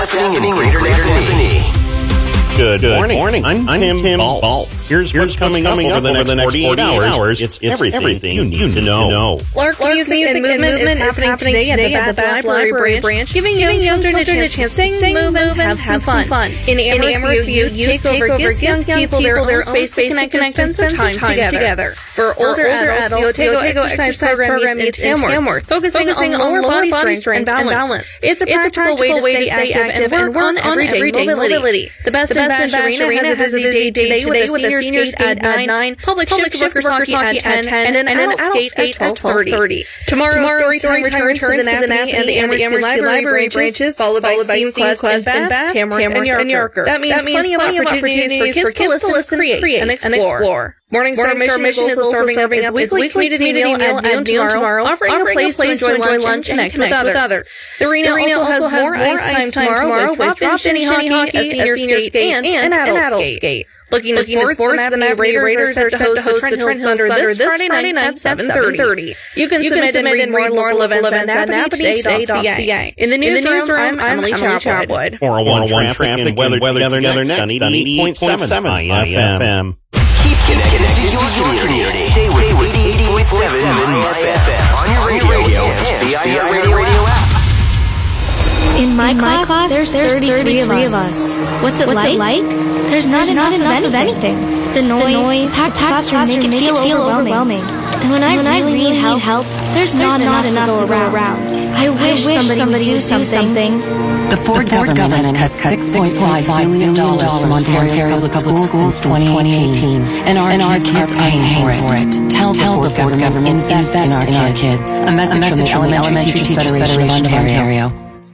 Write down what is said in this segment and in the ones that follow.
happening in Greater Anthony. Good morning. I'm Tim Balt. Here's what's coming up over the next 48 hours. It's everything you need to know. Lark Music and Movement is happening today at the Bath Library branch, giving young children a chance to sing, move, and have some fun. In Amherst View, Youth Takeover gives young people their own space to connect and spend some time together. For older adults, the Otego Exercise Program meets in Tamworth, focusing on lower body strength and balance. It's a practical way to stay active and work on everyday mobility. The Best in Bash Arena has a busy day today with a senior skate at 9, public shift workers hockey at 10, and an adult skate at 12:30. Tomorrow, Storytime returns to the NAPNI and the Amherst Library branches, followed by Steam Quest in Bath, Tamworth, and Yarker. That means plenty of opportunities for kids to listen, create, and explore. Morningstar Mission is also serving up its weekly community meal at noon tomorrow, offering a place to enjoy lunch and connect with others. The arena also has more ice time tomorrow with drop-in shinny hockey, a senior skate, and an adult skate. Looking to sports, the NAPNI Raiders are to host the Trent Hills Thunder this Friday night at 7:30. You can submit and read more local events at napnitoday.ca. In the newsroom, I'm Emily Chapwood. 401 traffic and weather together next on 88.7 IFM. Keep connected to your community. Stay with 88.7 MyFM on your radio and the iHeartRadio app. In my class, there's 33 of us. What's it like? There's not enough of anything. The noise, packed classroom make it feel overwhelming. And when I really need help, there's not enough to go around. I wish somebody would do something. The Ford government has cut $6.5 billion from Ontario's public schools since 2018, and our kids are paying for it. Tell the Ford government invest in our kids. A message from the Elementary Teachers Federation of Ontario.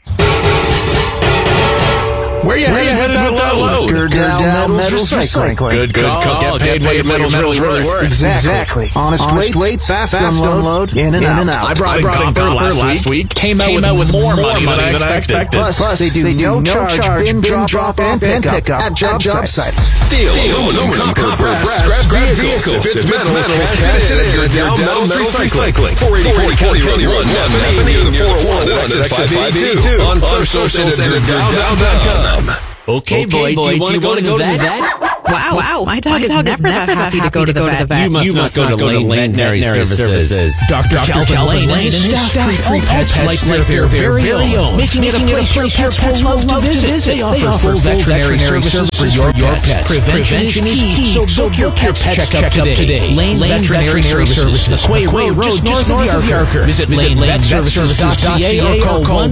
Where you headed with that load? Gerdau Metals Recycling. Good call. Get paid what your metals really worth. Exactly. Honest weights, fast unload, in and out. I brought in copper last week. Came out with more money than I expected. Plus, they do no charge bin drop and pickup at job sites. Steel, aluminum, copper, brass, scrap vehicles. If it's metal, cash it at Gerdau Metals Recycling. 480 County Road 1, NAPNI, near the 401 and exit 582. On socials and at Gerdau.com. Okay, boy, do you want to go to the vet? Wow, my dog is never that happy to go to the vet. You must not go to Lane Veterinary Services. Dr. Calvin Lane and his staff treat all pets like their very own, making it a place your pets will love to visit. They offer full veterinary services for your pets. Prevention is key, so book your pet's checkup today. Lane Veterinary Services, Quay Road, just north of Yarker. Visit lanevetservices.ca or call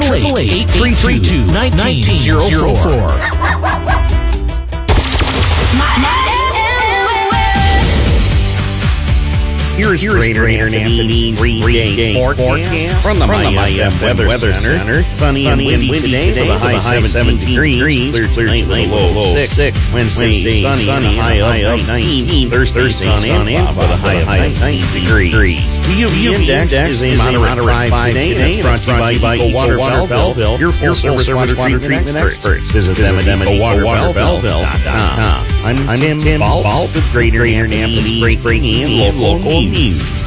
1-888-832-1904. Here's Greater Anthony's 3-day forecast from the IFM Weather Center. Sunny and windy today with a high 17 degrees. Clear tonight with a low 6. Wednesday sunny and a high of 19. Thursday sun and with a high of 19 degrees. The UV index is a moderate 5 today. It's brought to you by Eco Water Belleville, your full-service water treatment experts. Visit them at ecowaterbelleville.com. I'm Tim Balt with Greater Anthony's breaking and local news.